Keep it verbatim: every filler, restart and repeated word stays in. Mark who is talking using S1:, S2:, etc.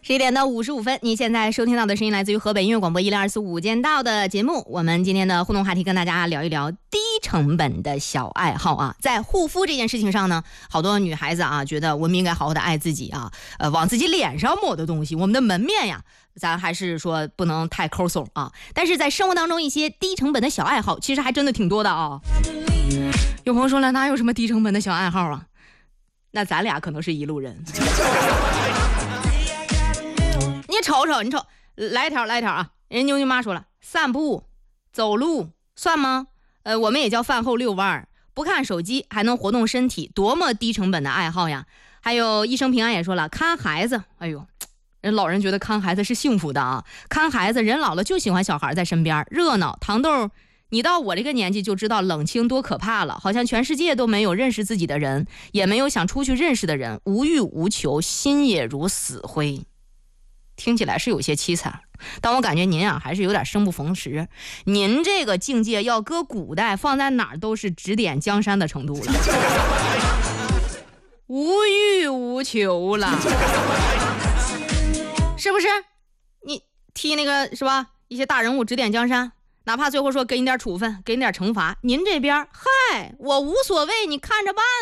S1: 十一点到五十五分，你现在收听到的声音来自于河北音乐广播一零二四午间道的节目。我们今天的互动话题跟大家聊一聊低成本的小爱好啊。在护肤这件事情上呢，好多女孩子啊觉得我们应该好好的爱自己啊，呃，往自己脸上抹的东西，我们的门面呀，咱还是说不能太抠搜啊。但是在生活当中一些低成本的小爱好，其实还真的挺多的啊。有朋友说了，哪有什么低成本的小爱好啊？那咱俩可能是一路人。你瞅瞅，你瞅，来一条来一条啊！人妞妞妈说了，散步、走路算吗？呃，我们也叫饭后遛弯，不看手机还能活动身体，多么低成本的爱好呀！还有一生平安也说了，看孩子，哎呦，人老人觉得看孩子是幸福的啊！看孩子，人老了就喜欢小孩在身边，热闹。糖豆，你到我这个年纪就知道冷清多可怕了，好像全世界都没有认识自己的人，也没有想出去认识的人，无欲无求，心也如死灰。听起来是有些凄惨，但我感觉您啊还是有点生不逢时。您这个境界要搁古代，放在哪儿都是指点江山的程度了，无欲无求了，是不是？你替那个是吧？一些大人物指点江山，哪怕最后说给你点处分，给你点惩罚，您这边嗨，我无所谓，你看着办。